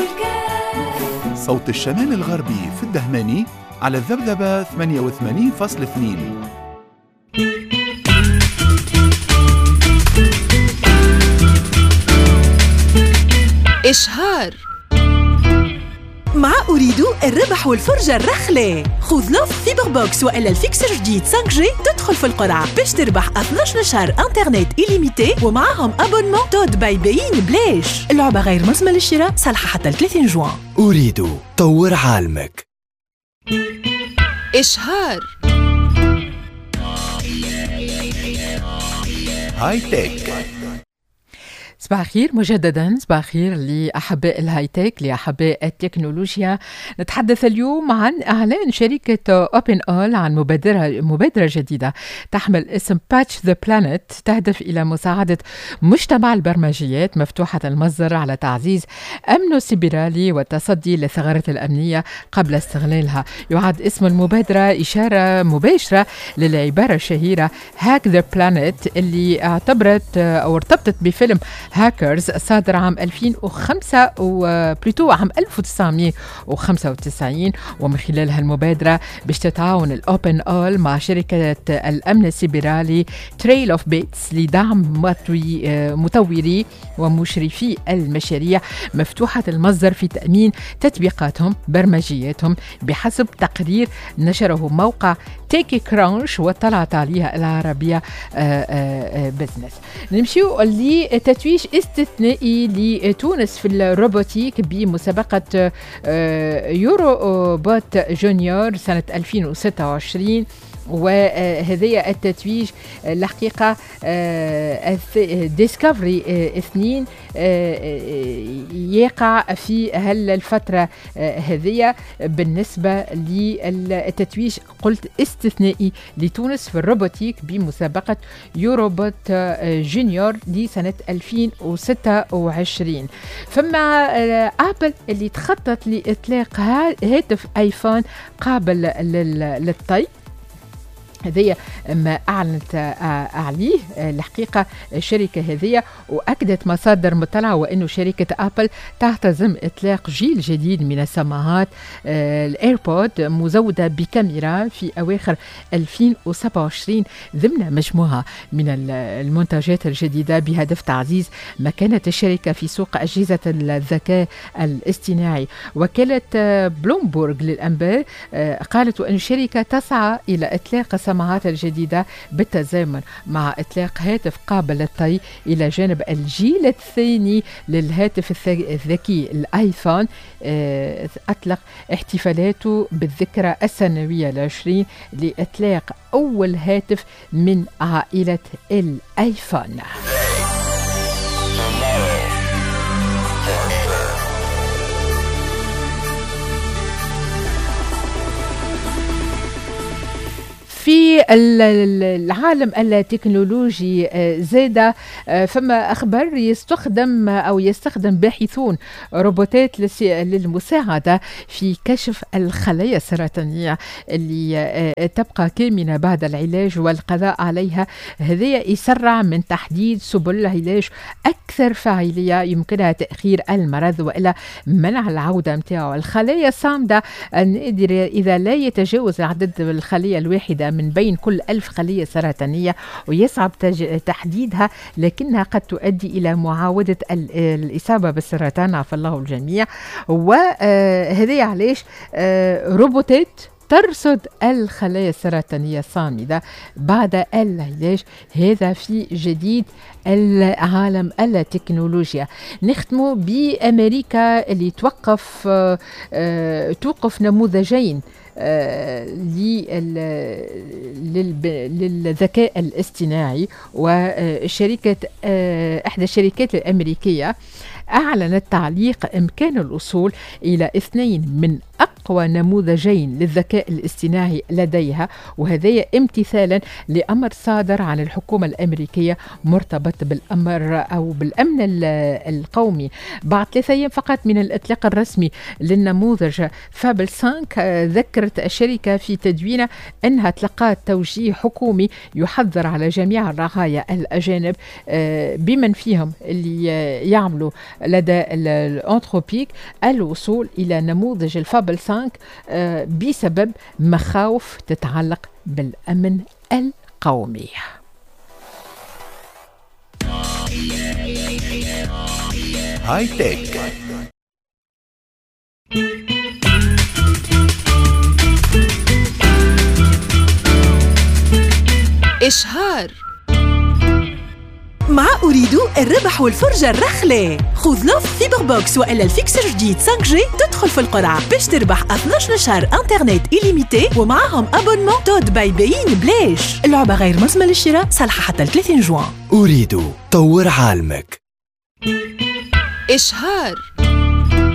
صوت الشمال الغربي في الدهماني على الذبذبة 88.2. إشهار مع أريد الربح والفرجة الرخلة. خذ لوف فيبر بوكس وإلا الفيكسر جديد 5G تدخل في القرعة باش تربح 12 شهر انترنت إليميتي ومعهم أبونمون تود باي بيين بلاش. اللعبة غير مسمى للشراء، صالحة حتى 30 جوان. أريد طور عالمك. إشهار هاي تك. صباح الخير مجددا، صباح الخير لأحباء الهاي تك، لأحباء التكنولوجيا. نتحدث اليوم عن إعلان شركة أوبن أول عن مبادرة جديدة تحمل اسم باتش ذا بلانيت، تهدف إلى مساعدة مجتمع البرمجيات مفتوحة المصدر على تعزيز أمنه السيبراني والتصدي للثغرات الأمنية قبل استغلالها. يعد اسم المبادرة إشارة مباشرة للعبارة الشهيرة هاك ذا بلانيت اللي اعتبرت أو ارتبطت بفيلم هاكرز صادر عام 2005 وبلوتو عام 1995. ومن خلال هالمبادرة باش تتعاون الأوبن أول مع شركة الأمن السيبراني تريل اوف بيتس لدعم مطوري ومشرفي المشاريع مفتوحة المصدر في تأمين تطبيقاتهم برمجياتهم، بحسب تقرير نشره موقع تيكي كرانش وطلعت عليها العربية بزنس. نمشيو لتتويج استثنائي لتونس في الروبوتيك بمسابقة يورو بوت جونيور سنة 2026. وهذه التتويج الحقيقة ديسكفري 2 يقع في هالفترة هذه. بالنسبة للتتويج قلت استثنائي لتونس في الروبوتيك بمسابقة يوروبوت جونيور لسنة 2026. فما أبل اللي تخطط لإطلاق هاتف آيفون قابل للطي، هذه ما أعلنت عليه الحقيقة الشركة هذه. وأكدت مصادر مطلعة وأنه شركة أبل تعتزم إطلاق جيل جديد من السماعات الإيربود مزودة بكاميرا في أواخر 2027 ضمن مجموعة من المنتجات الجديدة بهدف تعزيز مكانة الشركة في سوق أجهزة الذكاء الاصطناعي. وكالة بلومبورغ للأنباء قالت أن الشركة تسعى إلى إطلاق السماعات الجديدة بالتزامن مع إطلاق هاتف قابل للطي إلى جانب الجيل الثاني للهاتف الذكي الآيفون. أطلق احتفالاته بالذكرى السنوية 20 لإطلاق أول هاتف من عائلة الآيفون. في العالم التكنولوجي زاد فما أخبار يستخدم باحثون روبوتات للمساعدة في كشف الخلايا السرطانية اللي تبقى كامنة بعد العلاج والقضاء عليها. هذا يسرع من تحديد سبل العلاج أكثر فاعلية يمكنها تأخير المرض وإلا منع العودة متاعه. الخلايا الصامدة النادرة إذا لا يتجاوز عدد الخلية الواحدة من بين كل 1000 خلية سرطانية ويصعب تحديدها، لكنها قد تؤدي إلى معاودة الإصابة بالسرطان عفى الله الجميع. وهذا علاش روبوتات ترصد الخلايا السرطانية الصامدة بعد العلاج. هذا في جديد العالم التكنولوجيا. نختم بأمريكا اللي توقف نموذجين للذكاء الاصطناعي. وشركة إحدى الشركات الأمريكية أعلنت تعليق إمكان الوصول إلى 2 من أقوى أقوى نموذجين للذكاء الاصطناعي لديها، وهذا امتثالا لأمر صادر عن الحكومة الأمريكية مرتبط بالأمر أو بالأمن القومي. بعد 3 أيام فقط من الإطلاق الرسمي للنموذج فابل 5 ذكرت الشركة في تدوينها أنها تلقت توجيه حكومي يحذر على جميع الرعايا الأجانب بمن فيهم اللي يعملوا لدى الأنتروبيك الوصول إلى نموذج الفابل 5 بسبب مخاوف تتعلق بالأمن القومي. هاي تك. إشهار مع أريد الربح والفرجة الرخلة. خذ لوف فيبر بوكس وإلا الفيكسر جديد 5G تدخل في القرعة باش تربح 12 شهر انترنت إليميتي ومعهم أبونمون تود بايبين بلاش. اللعبة غير ملزمة للشراء، صالحة حتى 30 جوان. أريد طور عالمك. إشهار